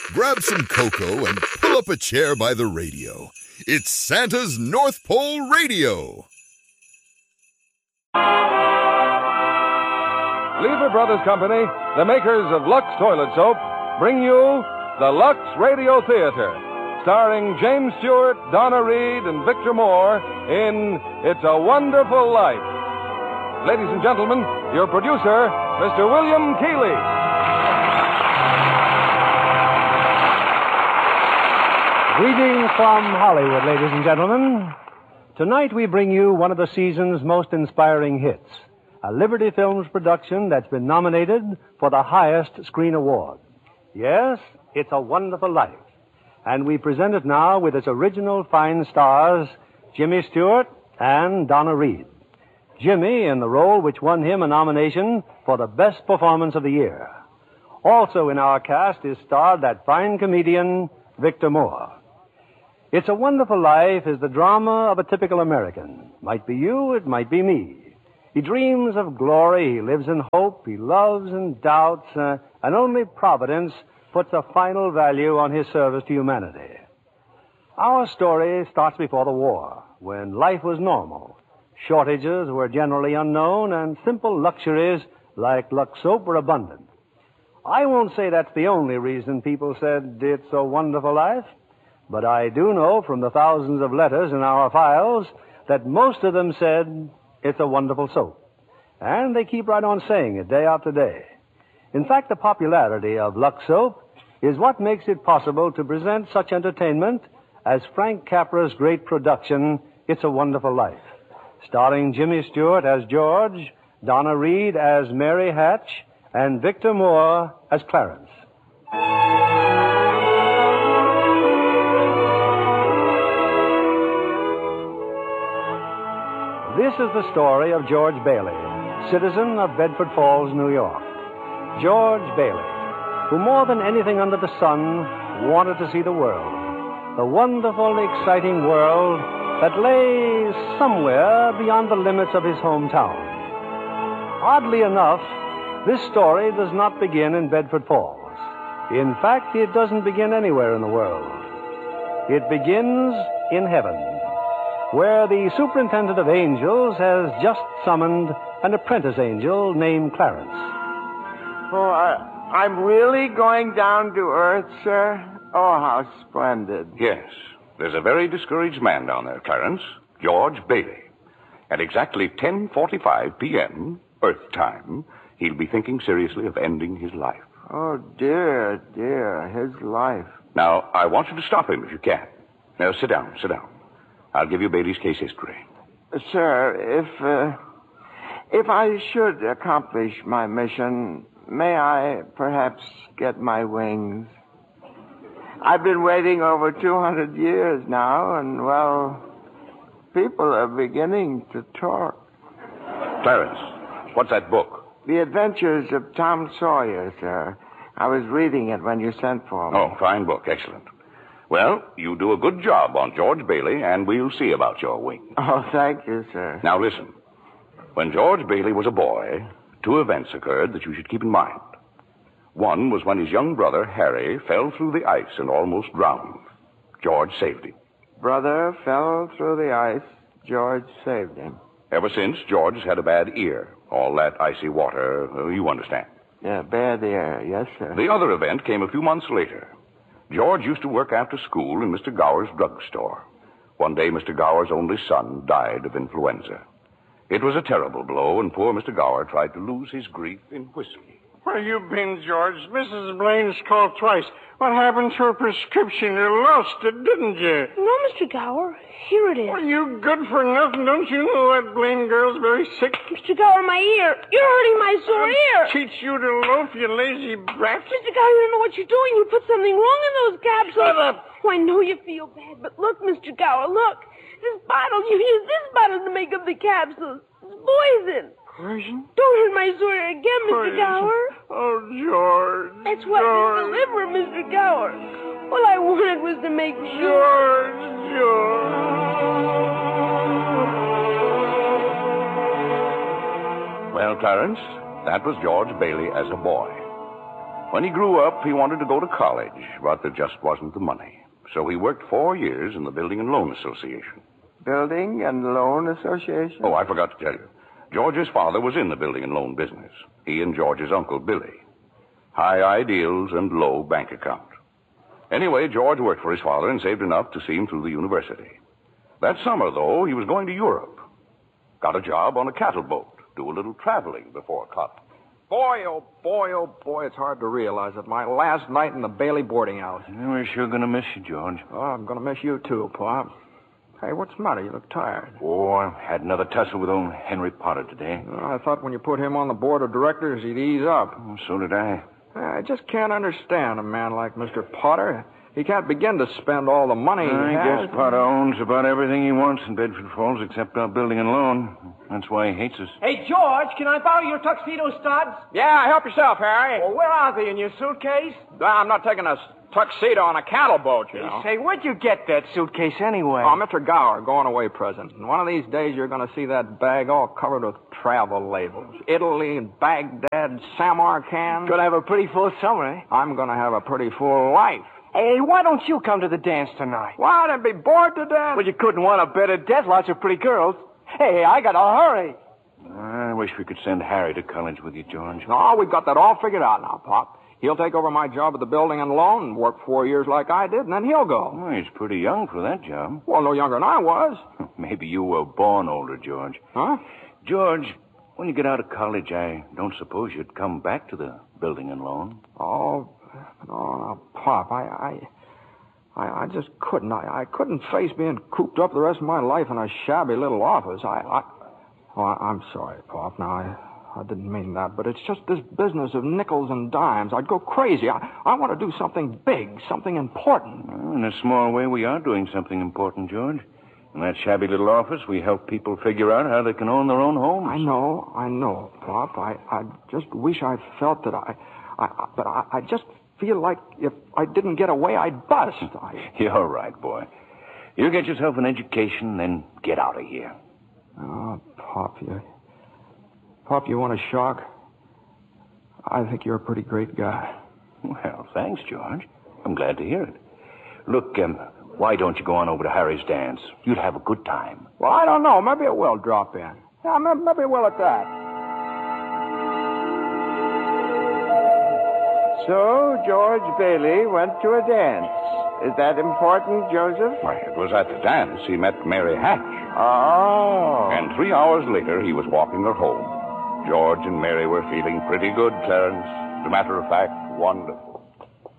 grab some cocoa and pull up a chair by the radio. It's Santa's North Pole Radio. Lever Brothers Company, the makers of Lux Toilet Soap, bring you the Lux Radio Theater, starring James Stewart, Donna Reed, and Victor Moore in It's a Wonderful Life. Ladies and gentlemen, your producer, Mr. William Keighley. Greetings from Hollywood, ladies and gentlemen. Tonight we bring you one of the season's most inspiring hits, a Liberty Films production that's been nominated for the highest screen award. Yes, It's a Wonderful Life. And we present it now with its original fine stars, Jimmy Stewart and Donna Reed. Jimmy in the role which won him a nomination for the best performance of the year. Also in our cast is starred that fine comedian, Victor Moore. It's a Wonderful Life is the drama of a typical American. Might be you, it might be me. He dreams of glory, he lives in hope, he loves and doubts, and only Providence puts a final value on his service to humanity. Our story starts before the war, when life was normal. Shortages were generally unknown, and simple luxuries like Lux soap were abundant. I won't say that's the only reason people said it's a wonderful life, but I do know from the thousands of letters in our files that most of them said it's a wonderful soap. And they keep right on saying it day after day. In fact, the popularity of Lux soap is what makes it possible to present such entertainment as Frank Capra's great production, It's a Wonderful Life, starring Jimmy Stewart as George, Donna Reed as Mary Hatch, and Victor Moore as Clarence. This is the story of George Bailey, citizen of Bedford Falls, New York. George Bailey, who more than anything under the sun wanted to see the world, the wonderful, exciting world that lay somewhere beyond the limits of his hometown. Oddly enough, this story does not begin in Bedford Falls. In fact, it doesn't begin anywhere in the world. It begins in heaven, where the superintendent of angels has just summoned an apprentice angel named Clarence. Oh, I'm really going down to earth, sir? Oh, how splendid. Yes. There's a very discouraged man down there, Clarence, George Bailey. At exactly 10:45 p.m., Earth time, he'll be thinking seriously of ending his life. Oh, dear, his life. Now, I want you to stop him if you can. Now, sit down. I'll give you Bailey's case history. Sir, if I should accomplish my mission, may I perhaps get my wings? I've been waiting over 200 years now, and, well, people are beginning to talk. Clarence, what's that book? The Adventures of Tom Sawyer, sir. I was reading it when you sent for me. Oh, fine book. Excellent. Well, you do a good job on George Bailey, and we'll see about your wings. Oh, thank you, sir. Now, listen. When George Bailey was a boy, two events occurred that you should keep in mind. One was when his young brother, Harry, fell through the ice and almost drowned. George saved him. Brother fell through the ice. George saved him. Ever since, George has had a bad ear. All that icy water, you understand. Yeah, bad ear. Yes, sir. The other event came a few months later. George used to work after school in Mr. Gower's drugstore. One day, Mr. Gower's only son died of influenza. It was a terrible blow, and poor Mr. Gower tried to lose his grief in whiskey. Where you been, George? Mrs. Blaine's called twice. What happened to her prescription? You lost it, didn't you? No, Mr. Gower. Here it is. Well, you good for nothing. Don't you know that Blaine girl's very sick? Mr. Gower, my ear. You're hurting my sore ear. Teach you to loaf, you lazy brat. Mr. Gower, you don't know what you're doing. You put something wrong in those capsules. Shut up. Oh, I know you feel bad, but look, Mr. Gower, look. This bottle, you use this bottle to make up the capsules. It's poison. Poison? Don't hurt my sore ear again, Mr. Gower. Oh, George. That's what is the liver, Mr. Gower. All I wanted was to make sure. Well, Clarence, that was George Bailey as a boy. When he grew up, he wanted to go to college, but there just wasn't the money. So he worked 4 years in the Building and Loan Association. Building and Loan Association? Oh, I forgot to tell you. George's father was in the building and loan business. He and George's uncle, Billy. High ideals and low bank account. Anyway, George worked for his father and saved enough to see him through the university. That summer, though, he was going to Europe. Got a job on a cattle boat. Do a little traveling before college. Boy, oh boy, it's hard to realize it. My last night in the Bailey boarding house. We're sure going to miss you, George. Oh, I'm going to miss you, too, Pop. Hey, what's the matter? You look tired. Oh, I had another tussle with old Henry Potter today. I thought when you put him on the board of directors, he'd ease up. Oh, so did I. I just can't understand a man like Mr. Potter. He can't begin to spend all the money he has. Guess Potter owns about everything he wants in Bedford Falls except our building and loan. That's why he hates us. Hey, George, can I borrow your tuxedo studs? Yeah, help yourself, Harry. Well, where are they, in your suitcase? I'm not taking a tuxedo on a cattle boat, you know. Say, where'd you get that suitcase anyway? Oh, Mr. Gower, going away present. And one of these days you're going to see that bag all covered with travel labels. Italy and Baghdad, Samarkand. Gonna have a pretty full summer, eh? I'm going to have a pretty full life. Hey, why don't you come to the dance tonight? What? I'd be bored to death. Well, you couldn't want a better death. Lots of pretty girls. Hey, I got to hurry. I wish we could send Harry to college with you, George. No, we've got that all figured out now, Pop. He'll take over my job at the building and loan and work 4 years like I did, and then he'll go. Oh, he's pretty young for that job. Well, no younger than I was. Maybe you were born older, George. Huh? George, when you get out of college, I don't suppose you'd come back to the building and loan. Oh, no, Pop, I just couldn't. I couldn't face being cooped up the rest of my life in a shabby little office. I'm sorry, Pop. Now, I didn't mean that, but it's just this business of nickels and dimes. I'd go crazy. I want to do something big, something important. Well, in a small way, we are doing something important, George. In that shabby little office, we help people figure out how they can own their own homes. I know, Pop. I just wish I felt that but I just feel like if I didn't get away, I'd bust. You're right, boy. You get yourself an education, then get out of here. Oh, Pop, you want a shock? I think you're a pretty great guy. Well, thanks, George. I'm glad to hear it. Look, why don't you go on over to Harry's dance? You'd have a good time. Well, I don't know. Maybe it will drop in. Yeah, maybe it will at that. So, George Bailey went to a dance. Is that important, Joseph? Why, it was at the dance he met Mary Hatch. Oh. And 3 hours later, he was walking her home. George and Mary were feeling pretty good, Clarence. As a matter of fact, wonderful.